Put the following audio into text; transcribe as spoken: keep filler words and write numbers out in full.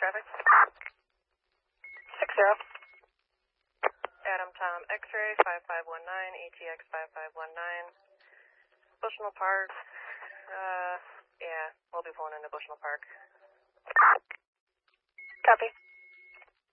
traffic. Six zero. Adam Tom X-ray five five one nine, A T X five five one nine. Bushnell Park. Uh, yeah, we'll be pulling into Bushnell Park. Copy.